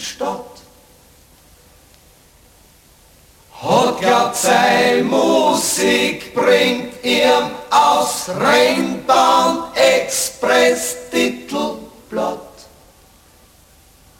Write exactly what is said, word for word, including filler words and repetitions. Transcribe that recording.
Stadt. Hat glaubt, sei Musik bringt ihm aus Rheinbahn Express Titel